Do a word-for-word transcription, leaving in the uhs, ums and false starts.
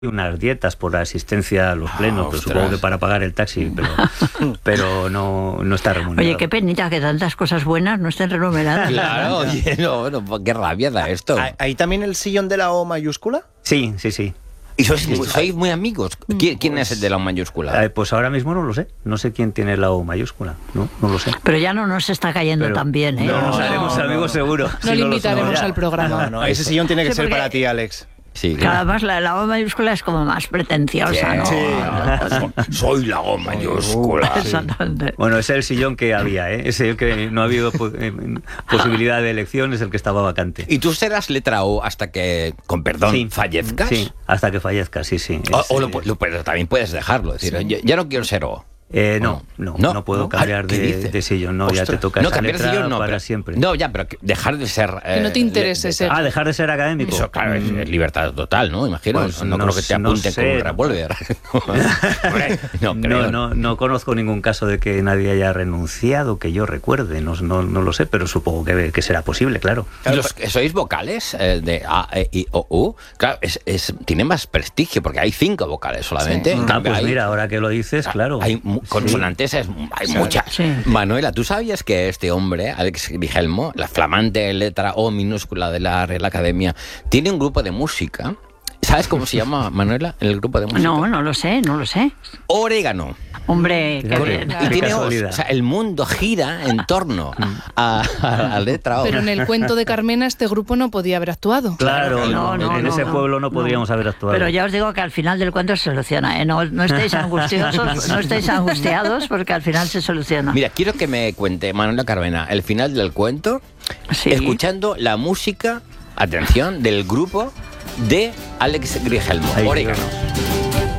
unas dietas por asistencia a los plenos, Ah, pero supongo que para pagar el taxi, pero, pero no, no está remunerado. Oye, qué penita que tantas cosas buenas no estén remuneradas. Claro, oye, no, no, qué rabia da esto. ¿Hay también el sillón de la O mayúscula? Sí, sí, sí. ¿Y sois, sois muy amigos? ¿Quién, quién es el de la O mayúscula? Eh, pues ahora mismo no lo sé. No sé quién tiene la O mayúscula. No, no lo sé. Pero ya no nos está cayendo Pero tan bien, ¿eh? No nos No. haremos amigos seguro. No si le lo invitaremos somos ya. al programa. No, no, ese sillón tiene que Sí, ser porque- para ti, Alex. Sí, Que además la, la O mayúscula es como más pretenciosa, ¿no? Sí. Soy la O mayúscula. Exactamente. Bueno, ese es el sillón que había, ¿eh? Ese el que no ha habido po- eh, posibilidad de elección, es el que estaba vacante. ¿Y tú serás letra O hasta que, con perdón, Sí. fallezcas? Sí, hasta que fallezca, sí, sí. O, Es, o lo, eh, pu- lo- pero también puedes dejarlo. Es decir, yo, ya no quiero ser O. Eh, no, ¿O no, no? no, puedo ¿No? cambiar ¿Qué de, dices? de sillón, no, ya te Ostras. toca No, esa cambiar de letra sillón no, para pero, siempre. No, ya, pero que dejar de ser... Que no te interese le- ser. Ah, dejar de ser académico. Eso, claro, es, es libertad total, ¿no? Imagino. Pues no, no creo que te no apunten con sé. un revólver. Hombre, no, No, creo. no, no conozco ningún caso de que nadie haya renunciado, que yo recuerde, no, no, no lo sé, pero supongo que, que será posible, claro. Los que sois vocales eh, de A, E, I, O, U, claro, es, es, tiene más prestigio porque hay cinco vocales solamente. Sí. En Ah, cambio, pues hay- mira, ahora que lo dices, claro. Hay mu- consonantes, es- hay muchas. Sí. Manuela, ¿tú sabías que este hombre, Alex Grigelmo, la flamante letra O minúscula de la Real Academia, tiene un grupo de música? ¿Sabes cómo se llama, Manuela, el grupo de música? No, no lo sé, no lo sé. Orégano. Hombre, qué Fíjate. bien. Y Qué tiene O, casualidad. o sea, el mundo gira en torno a, a la letra O. Pero en el cuento de Carmena este grupo no podía haber actuado. Claro, No, no, no, en no, ese no, pueblo no podríamos haber actuado. Pero ya os digo que al final del cuento se soluciona, ¿eh? No, no estéis angustiosos, no estéis angustiados porque al final se soluciona. Mira, quiero que me cuente, Manuela Carmena, el final del cuento, Sí. escuchando la música, atención, del grupo de Alex Grigelmo, Ahí, Orégano.